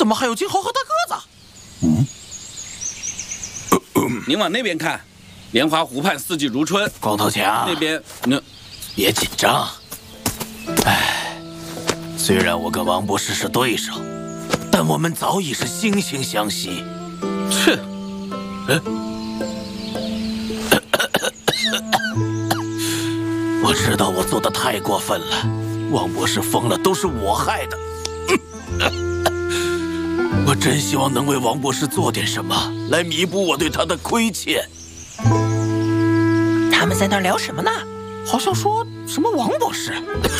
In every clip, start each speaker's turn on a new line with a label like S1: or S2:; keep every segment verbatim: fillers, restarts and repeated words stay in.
S1: 怎么还有金豪和大个子？
S2: 嗯，
S3: 您往那边看，莲华湖畔四季如春。
S1: 光头强，
S3: 那边那
S1: 别紧张。唉，虽然我跟王博士是对手，但我们早已是惺惺相惜。
S3: 切，
S1: 嗯。 我知道我做的太过分了，王博士疯了都是我害的。我真希望能为王博士做点什么，来弥补我对他的亏欠。
S4: 他们在那儿聊什么呢？
S1: 好像说什么王博士。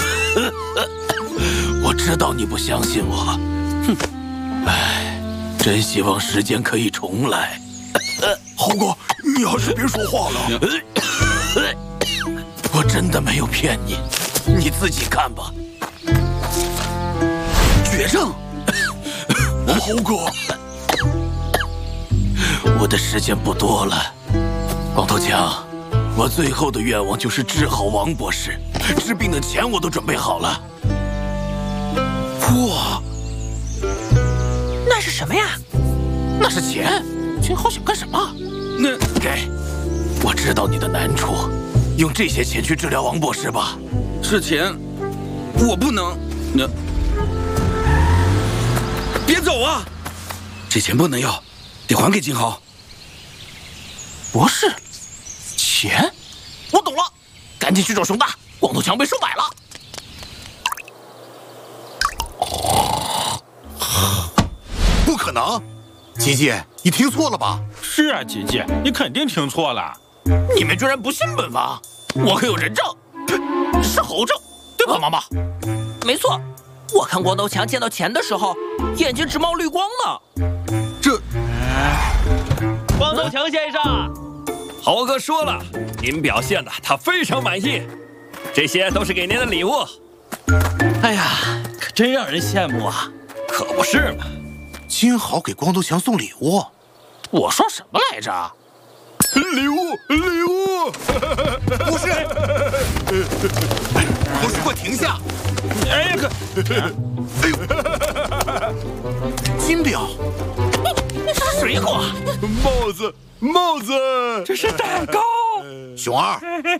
S1: 我知道你不相信我，哼！唉，真希望时间可以重来。
S2: 豪哥，你还是别说话了。
S1: 我真的没有骗你，你自己看吧。
S2: 绝症，豪哥，
S1: 我的时间不多了。光头强，我最后的愿望就是治好王博士，治病的钱我都准备好了。哇，
S4: 那是什么呀？
S1: 那是钱。金豪想干什么？
S3: 那
S1: 给，我知道你的难处。 用这些钱去治疗王博士吧。
S3: 是钱，我不能。那别走啊！这钱不能要，得还给金豪。
S1: 博士，钱？我懂了，赶紧去找熊大。光头强被收买了。
S2: 不可能，吉吉，你听错了吧？
S5: 是啊，吉吉，你肯定听错了。
S1: 你们居然不信本王？我可有人证，是猴证，对吧，妈妈？
S4: 没错，我看光头强见到钱的时候，眼睛直冒绿光呢。
S2: 这，
S6: 光头强先生，豪哥说了，您表现的他非常满意，这些都是给您的礼物。
S5: 哎呀，可真让人羡慕啊！
S6: 可不是嘛，
S2: 金豪给光头强送礼物，
S1: 我说什么来着？
S2: 礼物，礼物，不是，不是，快停下！
S5: 哎呀，可，
S2: 哎呦，金表，
S1: 水果，
S2: 帽子，帽子，
S5: 这是蛋糕。
S2: 熊二，